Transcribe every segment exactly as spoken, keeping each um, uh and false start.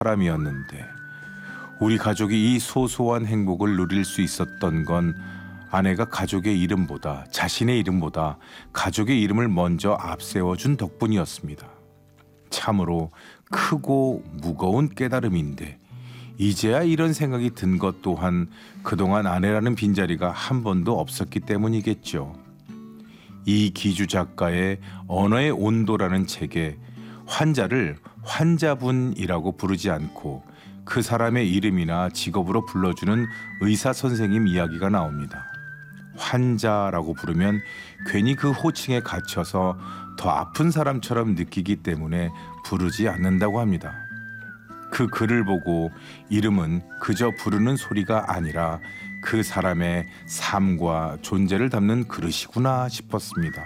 사람이었는데 우리 가족이 이 소소한 행복을 누릴 수 있었던 건 아내가 가족의 이름보다 자신의 이름보다 가족의 이름을 먼저 앞세워준 덕분이었습니다. 참으로 크고 무거운 깨달음인데 이제야 이런 생각이 든 것 또한 그동안 아내라는 빈자리가 한 번도 없었기 때문이겠죠. 이 기주 작가의 언어의 온도라는 책에 환자를 환자분이라고 부르지 않고 그 사람의 이름이나 직업으로 불러주는 의사 선생님 이야기가 나옵니다. 환자라고 부르면 괜히 그 호칭에 갇혀서 더 아픈 사람처럼 느끼기 때문에 부르지 않는다고 합니다. 그 글을 보고 이름은 그저 부르는 소리가 아니라 그 사람의 삶과 존재를 담는 그릇이구나 싶었습니다.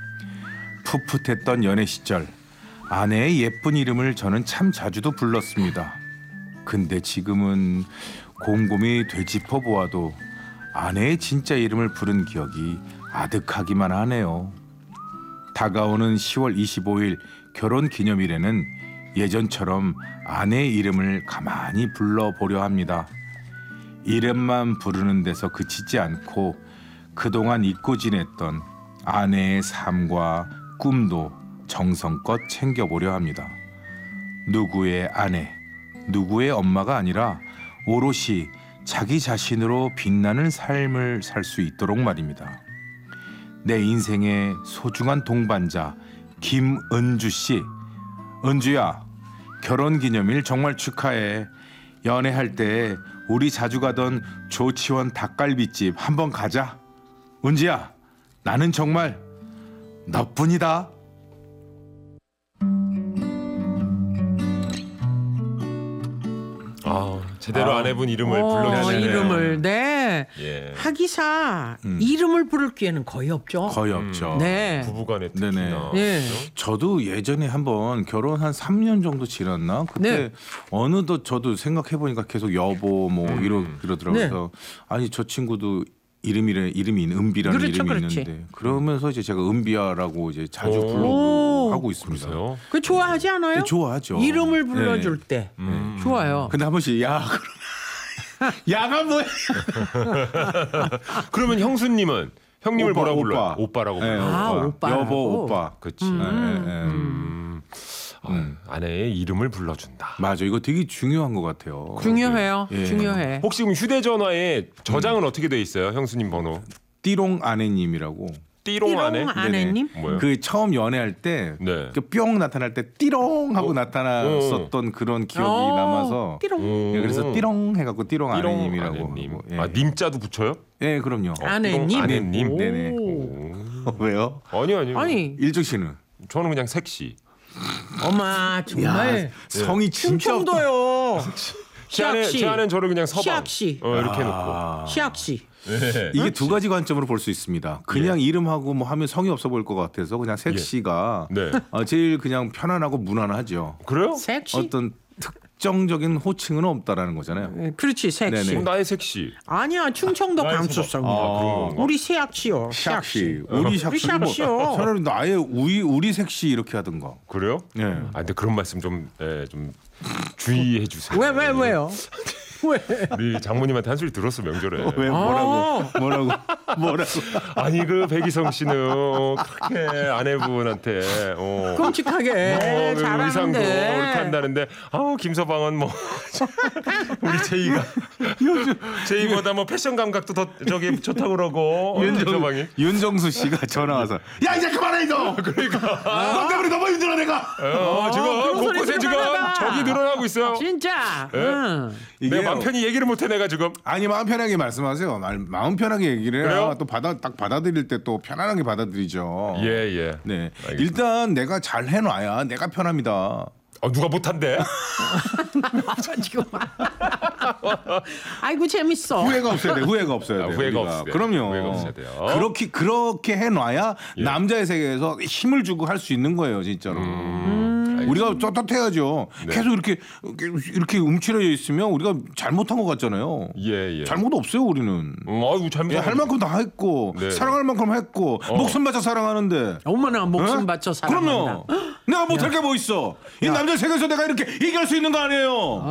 풋풋했던 연애 시절 아내의 예쁜 이름을 저는 참 자주도 불렀습니다. 근데 지금은 곰곰이 되짚어 보아도 아내의 진짜 이름을 부른 기억이 아득하기만 하네요. 다가오는 시월 이십오일 결혼기념일에는 예전처럼 아내의 이름을 가만히 불러보려 합니다. 이름만 부르는 데서 그치지 않고 그동안 잊고 지냈던 아내의 삶과 꿈도 정성껏 챙겨보려 합니다. 누구의 아내, 누구의 엄마가 아니라 오롯이 자기 자신으로 빛나는 삶을 살 수 있도록 말입니다. 내 인생의 소중한 동반자 김은주 씨, 은주야, 결혼기념일 정말 축하해. 연애할 때 우리 자주 가던 조치원 닭갈비집 한번 가자. 은주야, 나는 정말 너뿐이다. 아, 제대로 아. 아내분 이름을 어, 불러주시네요. 이름을 네. 예. 하기사 음. 이름을 부를 기회는 거의 없죠. 거의 없죠. 네. 부부간에 네네. 특히나. 네. 저도 예전에 한번 결혼 한 삼 년 정도 지났나? 그때 네. 어느덧 저도 생각해 보니까 계속 여보 뭐 음. 이러 이러더라고요. 네. 그래서 아니 저 친구도 이름이래 이름이 있는 은비라는 그렇죠, 이름이 그렇지. 있는데 그러면서 이제 제가 은비야라고 이제 자주 오. 부르고 하고 있습니다. 그러세요? 그 좋아하지 않아요? 네, 좋아하죠. 이름을 불러줄 네. 때 음. 좋아요. 근데 한 번씩 야 그럼 야가 뭐야? 그러면 형수님은 형님을 오빠, 뭐라고 불러요? 오빠. 오빠라고 네, 불러요. 아, 오빠. 오빠라고. 여보 오빠. 그치. 음. 네, 네, 네. 음. 아, 음. 아내의 이름을 불러준다. 맞아, 이거 되게 중요한 것 같아요. 중요해요. 예. 중요해. 혹시 그럼 휴대전화에 저장은 어떻게 돼 있어요? 형수님 번호. 띠롱 아내님이라고. 띠롱 띠롱 아내? 아내님? 뭐요? 그 처음 연애할 때 네. 뿅 나타날 때 띠롱 하고 어. 나타났었던 그런 기억이 어, 남아서 띠롱. 음. 예, 그래서 띠롱 해갖고 띠롱, 띠롱 아내님이라고. 아내님. 하고, 예. 아, 님자도 붙여요? 예, 그럼요. 어, 아내님. 띠롱 아내님. 오. 네네. 오. 왜요? 아니 아니요. 아니, 일중 씨는 저는 그냥 색시. 엄마 정말 성이 진짜 없다. 충청도요. 제 안에 시학씨. 제 안엔 저를 그냥 서방. 시학씨. 어, 이렇게 아. 시학 씨. 네. 이게 두 가지 관점으로 볼 수 있습니다. 그냥 예. 이름하고 뭐 하면 성이 없어 보일 것 같아서 그냥 색시가 네. 어, 제일 그냥 편안하고 무난하죠. 그래요? 섹시. 어떤 특정적인 호칭은 없다라는 거잖아요. 예, 그렇지 섹시. 네네. 어, 나의 색시. 아니야 충청도 나의 감수성. 서방. 아, 그런 건가? 우리 시학씨요. 샥시, 어. 우리 샥시, 뭐 샥시요. 차라리 나의 우리 우리 색시 이렇게 하든가. 그래요? 예. 아 근데 그런 말씀 좀, 예, 좀 주의해 주세요. 왜 왜 왜요? 왜? 우리 장모님한테 한 소리 들었어 명절에. 왜 뭐라고 뭐라고 뭐라고? 아니 그 백이성 씨는 어, 그렇게 아내분한테 어, 끔찍하게 어, 그 의상도 잘하는데. 이렇게 한다는데 아 김서방은 뭐 우리 제이가 제이보다 뭐 패션 감각도 더 저기 좋다고 그러고 어, 김서방이 윤정수 씨가 전화 와서 야 이제 그만해 너. 그러니까 너 때문에 너무 힘들어 내가. 어, 지금 그런 소리 곳곳에 지금 들어가다가. 적이 늘어나고 있어요. 진짜. 예? 응. 이게 내가 마음 편히 얘기를 못해 내가 지금. 아니 마음 편하게 말씀하세요. 말, 마음 편하게 얘기를 그래요? 해야 또 받아 딱 받아들일 때 또 편안하게 받아들이죠. 예 예. 네. 알겠습니다. 일단 내가 잘 해놔야 내가 편합니다. 어, 누가 못한대? 지금. 아이고 재밌어. 후회가 없어야 돼. 후회가 없어야 아, 돼. 후회가 우리가. 없어야 돼. 그럼요. 후회가 없어야 돼요. 그렇게 그렇게 해놔야 예. 남자의 세계에서 힘을 주고 할 수 있는 거예요, 진짜로. 음, 우리가 떳떳해야죠. 네. 계속 이렇게 이렇게 움츠러져 있으면 우리가 잘못한 것 같잖아요. 예, 예. 잘못 없어요 우리는. 음, 아이고 잘못. 예, 할 만큼 다 했고 네. 사랑할 만큼 했고 어. 목숨 바쳐 사랑하는데. 어머나 목숨 어? 바쳐 사랑한다. 그럼요. 내가 못할 게 뭐 있어. 이 남자 세계에서 내가 이렇게 얘기할 수 있는 거 아니에요.